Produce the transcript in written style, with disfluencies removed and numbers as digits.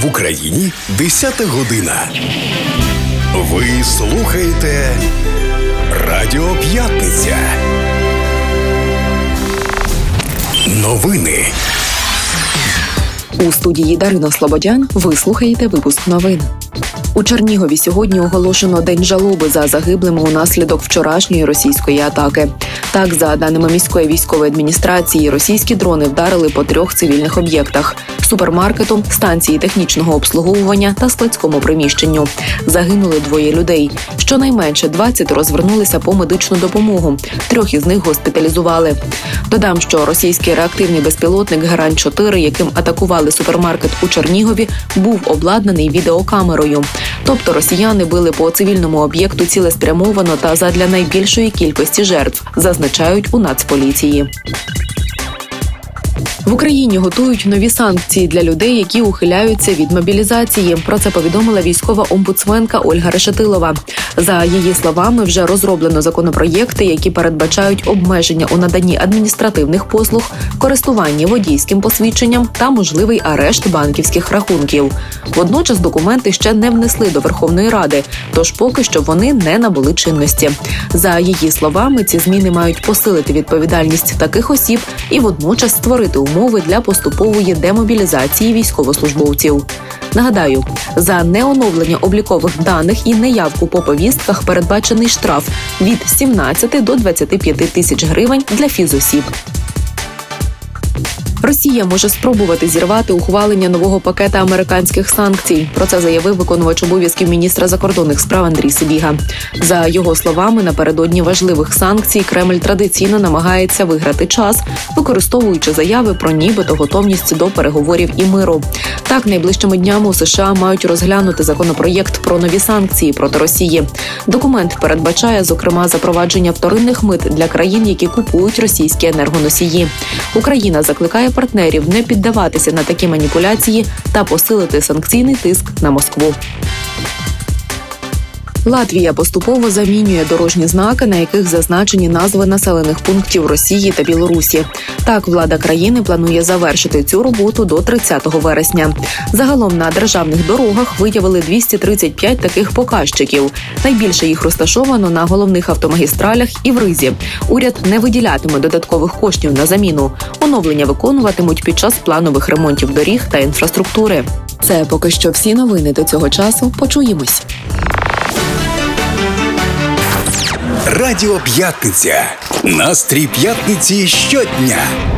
В Україні 10 година. Ви слухаєте Радіо П'ятниця. Новини. У студії Дарина Слободян ви слухаєте випуск новин. У Чернігові сьогодні оголошено День жалоби за загиблими унаслідок вчорашньої російської атаки. Так, за даними міської військової адміністрації, російські дрони вдарили по 3 цивільних об'єктах – супермаркету, станції технічного обслуговування та складському приміщенню. Загинули 2 людей. Щонайменше 20 розвернулися по медичну допомогу. 3 із них госпіталізували. Додам, що російський реактивний безпілотник «Герань-4», яким атакували супермаркет у Чернігові, був обладнаний відеокамерою. Тобто росіяни били по цивільному об'єкту цілеспрямовано та задля найбільшої кількості жертв, зазначають у Нацполіції. В Україні готують нові санкції для людей, які ухиляються від мобілізації. Про це повідомила військова омбудсменка Ольга Решетилова. За її словами, вже розроблено законопроєкти, які передбачають обмеження у наданні адміністративних послуг, користуванні водійським посвідченням та можливий арешт банківських рахунків. Водночас документи ще не внесли до Верховної Ради, тож поки що вони не набули чинності. За її словами, ці зміни мають посилити відповідальність таких осіб і водночас створити умови для поступової демобілізації військовослужбовців. Нагадаю, за неоновлення облікових даних і неявку по повістках передбачений штраф від 17 до 25 тисяч гривень для фізосіб. Росія може спробувати зірвати ухвалення нового пакета американських санкцій. Про це заявив виконувач обов'язків міністра закордонних справ Андрій Сибіга. За його словами, напередодні важливих санкцій Кремль традиційно намагається виграти час, використовуючи заяви про нібито готовність до переговорів і миру. Так, найближчими днями у США мають розглянути законопроєкт про нові санкції проти Росії. Документ передбачає, зокрема, запровадження вторинних мит для країн, які купують російські енергоносії. Україна закликає партнерів не піддаватися на такі маніпуляції та посилити санкційний тиск на Москву. Латвія поступово замінює дорожні знаки, на яких зазначені назви населених пунктів Росії та Білорусі. Так, влада країни планує завершити цю роботу до 30 вересня. Загалом на державних дорогах виявили 235 таких показчиків. Найбільше їх розташовано на головних автомагістралях і в Ризі. Уряд не виділятиме додаткових коштів на заміну. Оновлення виконуватимуть під час планових ремонтів доріг та інфраструктури. Це поки що всі новини до цього часу. Почуємось. Радіо П'ятниця. Настрій п'ятниці щодня.